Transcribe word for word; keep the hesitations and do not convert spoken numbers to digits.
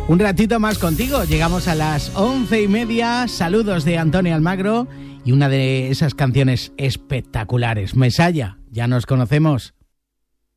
Un ratito más contigo, llegamos a las once y media, saludos de Antonio Almagro y una de esas canciones espectaculares, Mesalla, ya nos conocemos.